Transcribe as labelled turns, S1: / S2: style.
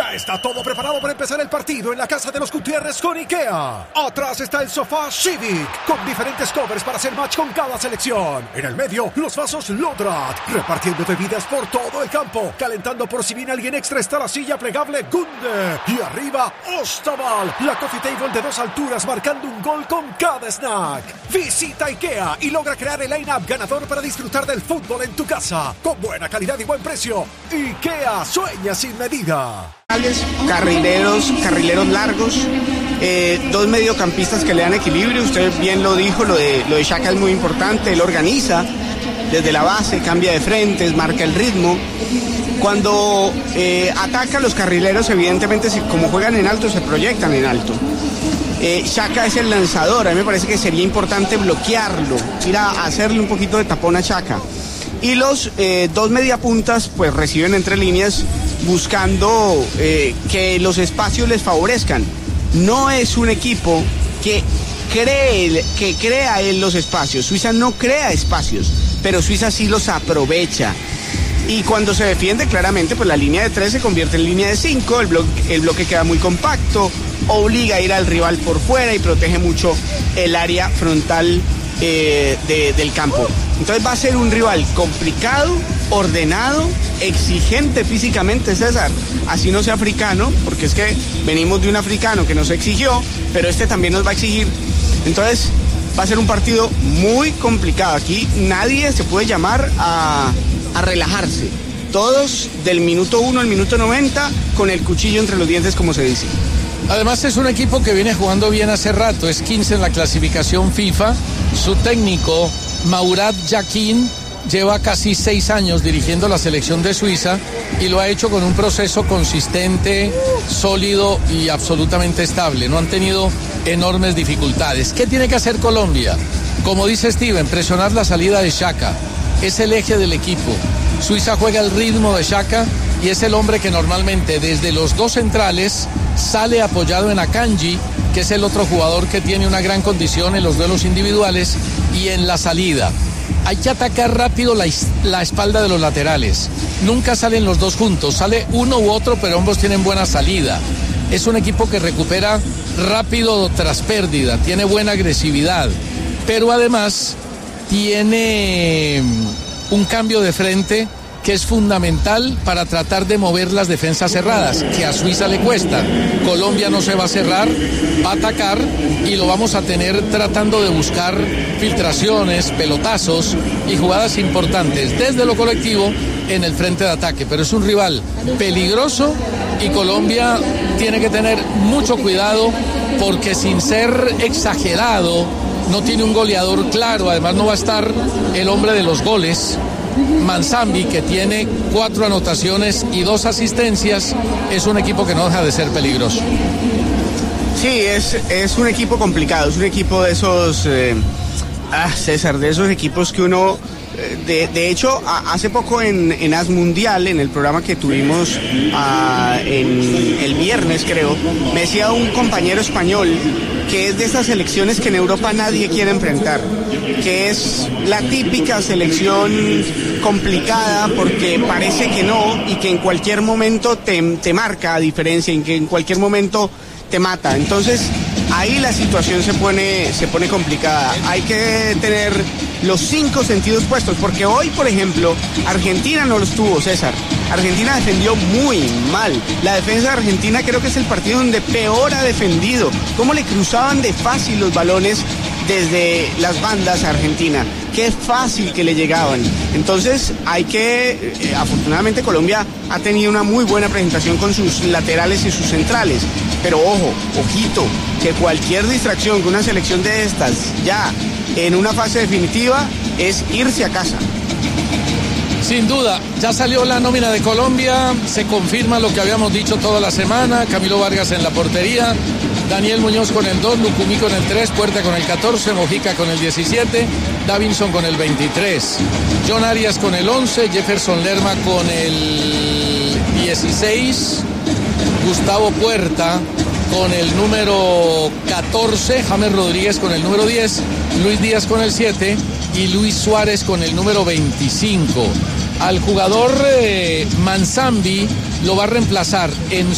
S1: Ya está todo preparado para empezar el partido en la casa de los Gutiérrez con IKEA. Atrás está el sofá Civic, con diferentes covers para hacer match con cada selección. En el medio, los vasos Lodrat, repartiendo bebidas por todo el campo. Calentando por si viene alguien extra está la silla plegable Gunde. Y arriba, Ostaval, la coffee table de 2 alturas marcando un gol con cada snack. Visita IKEA y logra crear el line-up ganador para disfrutar del fútbol en tu casa. Con buena calidad y buen precio. IKEA, sueña sin medida.
S2: Carrileros largos, 2 mediocampistas que le dan equilibrio. Usted bien lo dijo, lo de Xhaka es muy importante. Él organiza desde la base, cambia de frentes, marca el ritmo. Cuando ataca a los carrileros, evidentemente, como juegan en alto, se proyectan en alto. Xhaka es el lanzador. A mí me parece que sería importante bloquearlo, ir a hacerle un poquito de tapón a Xhaka. Y los 2 mediapuntas pues reciben entre líneas buscando que los espacios les favorezcan. No es un equipo que crea él los espacios. Suiza no crea espacios, pero Suiza sí los aprovecha. Y cuando se defiende claramente, pues la línea de 3 se convierte en línea de 5, el bloque queda muy compacto, obliga a ir al rival por fuera y protege mucho el área frontal del campo. Entonces va a ser un rival complicado, ordenado, exigente físicamente, César. Así no sea africano, porque es que venimos de un africano que nos exigió, pero este también nos va a exigir. Entonces va a ser un partido muy complicado. Aquí nadie se puede llamar a relajarse. Todos del minuto 1 al minuto 90 con el cuchillo entre los dientes, como se dice.
S3: Además es un equipo que viene jugando bien hace rato, es 15 en la clasificación FIFA. Su técnico, Murat Yakin, lleva casi 6 años dirigiendo la selección de Suiza y lo ha hecho con un proceso consistente, sólido y absolutamente estable. No han tenido enormes dificultades. ¿Qué tiene que hacer Colombia? Como dice Steven, presionar la salida de Xhaka. Es el eje del equipo. Suiza juega el ritmo de Xhaka y es el hombre que normalmente desde los 2 centrales sale apoyado en Akanji, que es el otro jugador que tiene una gran condición en los duelos individuales y en la salida. Hay que atacar rápido la espalda de los laterales. Nunca salen los 2 juntos, sale uno u otro, pero ambos tienen buena salida. Es un equipo que recupera rápido tras pérdida, tiene buena agresividad, pero además tiene un cambio de frente que es fundamental para tratar de mover las defensas cerradas, que a Suiza le cuesta. Colombia no se va a cerrar, va a atacar y lo vamos a tener tratando de buscar filtraciones, pelotazos y jugadas importantes desde lo colectivo en el frente de ataque. Pero es un rival peligroso y Colombia tiene que tener mucho cuidado porque, sin ser exagerado, no tiene un goleador claro. Además no va a estar el hombre de los goles, Manzambi, que tiene 4 anotaciones y 2 asistencias. Es un equipo que no deja de ser peligroso.
S2: Sí, es un equipo complicado, es un equipo de esos, César, de esos equipos que uno, de hecho, hace poco en As Mundial, en el programa que tuvimos en el viernes, creo, me decía un compañero español que es de esas selecciones que en Europa nadie quiere enfrentar, que es la típica selección complicada porque parece que no y que en cualquier momento te marca a diferencia, en que en cualquier momento te mata. Entonces ahí la situación se pone complicada. Hay que tener los 5 sentidos puestos, porque hoy, por ejemplo, Argentina no los tuvo, César. Argentina defendió muy mal. La defensa de Argentina creo que es el partido donde peor ha defendido. Cómo le cruzaban de fácil los balones desde las bandas a Argentina. Qué fácil que le llegaban. Entonces hay que, afortunadamente Colombia ha tenido una muy buena presentación con sus laterales y sus centrales. Pero ojo, ojito, que cualquier distracción con una selección de estas ya en una fase definitiva es irse a casa.
S3: Sin duda, ya salió la nómina de Colombia, se confirma lo que habíamos dicho toda la semana. Camilo Vargas en la portería, Daniel Muñoz con el 2, Lucumí con el 3, Puerta con el 14, Mojica con el 17, Davinson con el 23, John Arias con el 11, Jefferson Lerma con el 16, Gustavo Puerta con el número 14, James Rodríguez con el número 10, Luis Díaz con el 7 y Luis Suárez con el número 25. Al jugador Manzambi lo va a reemplazar en